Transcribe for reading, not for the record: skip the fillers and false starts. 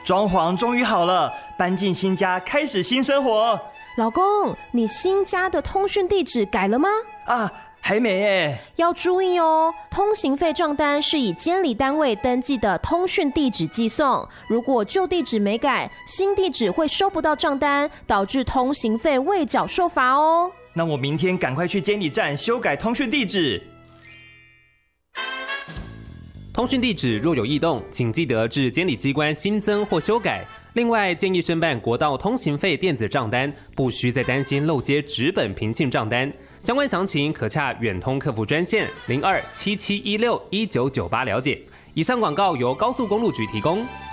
装潢终于好了，搬进新家，开始新生活。 老公，你新家的通讯地址改了吗？ 啊，还没耶。 要注意哦，通行费账单是以监理单位登记的通讯地址寄送，如果旧地址没改，新地址会收不到账单，导致通行费未缴受罚哦。 那我明天赶快去监理站修改通讯地址。 通讯地址若有异动，请记得至监理机关新增或修改。另外，建议申办国道通行费电子账单，不需再担心漏接纸本平信账单。相关详情可洽远通客服专线0277161998了解。以上广告由高速公路局提供。